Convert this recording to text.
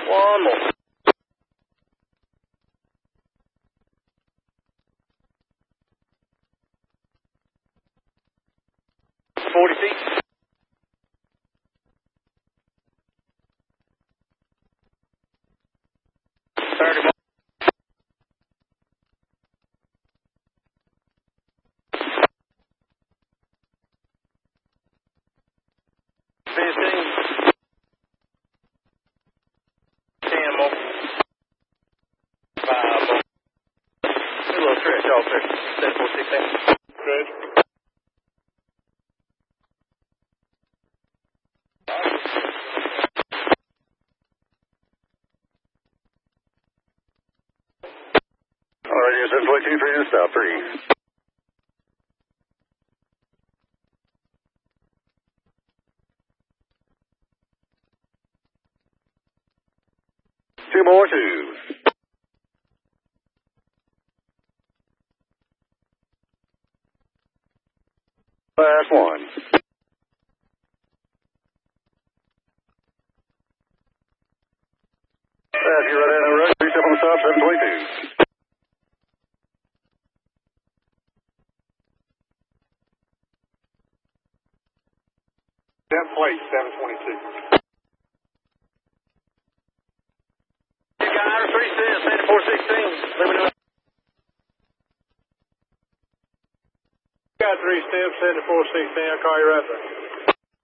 One more. 40 feet. 30 more. 15. 10 more. 5 more. A little stretch off there. 7416. Stretch. All right, yes, that's 23 to stop 3. Two more, 2. Last 1. If you're right out of the rush, 3 step on the stop, 722. That plate, 722. You got outer 3 steps, 7416. Let me know. Got 3 steps, 7416. I'll call you right back.